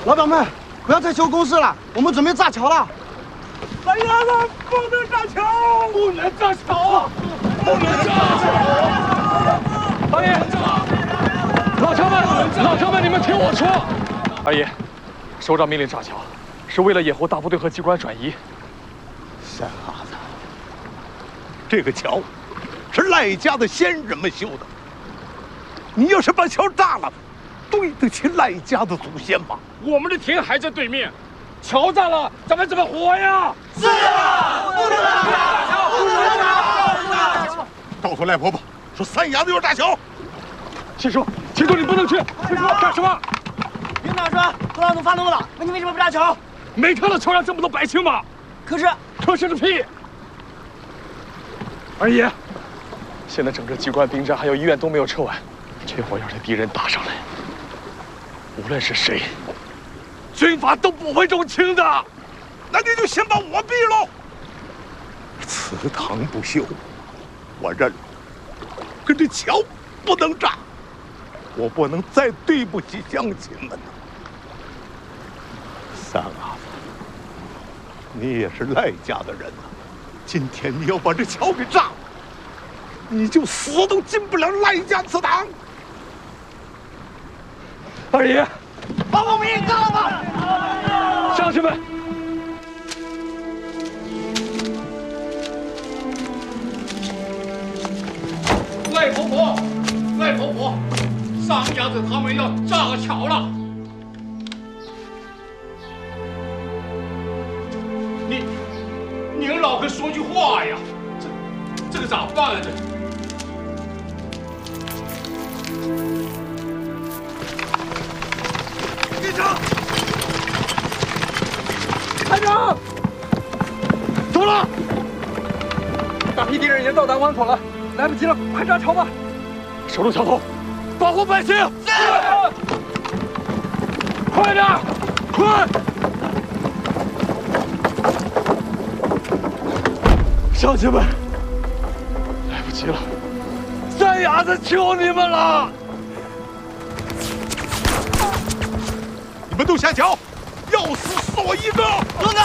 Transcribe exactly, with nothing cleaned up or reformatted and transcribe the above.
老表们，不要再修工事了，我们准备炸桥了。 三丫子，不能炸桥，不能炸桥，不能炸桥！ 二爷，老乡们，老乡们，你们听我说，二爷，首长命令炸桥，是为了掩护大部队和机关转移。 三伢子，这个桥是赖家的先人们修的，你要是把桥炸了，对得起赖家的祖先吗？ 我们的田还在对面，桥炸了，咱们怎么活呀？ 是啊，不能炸桥，不能炸桥！ 告诉赖婆婆，说三伢子要炸桥。 七叔，七叔你不能去，七叔干什么？ 营长说多少都发怒了，那你为什么不炸桥？ 没看到桥上这么多百姓吗？ 可是， 可是个屁！二爷，现在整个机关兵站还有医院都没有撤完，这会儿要是敌人打上来，无论是谁，军法都不会重轻的。 那你就先把我毙喽！祠堂不修，我认了。可这桥不能炸，我不能再对不起乡亲们了。三伢子，你也是赖家的人呐，今天你要把这桥给炸了，你就死都进不了赖家祠堂。 二爷， 把我们也炸了吧！ 乡亲们， 赖婆婆，赖婆婆，上家子他们要炸桥了。你，您老哥说句话呀，这这个咋办啊？这。队长， 排长，走了！大批敌人已经到达湾口了，来不及了，快炸桥吧！守住桥头，保护百姓。是。快点，快！乡亲们，来不及了，三伢子求你们了！ 你们都下桥，要死死我一个！ 营长，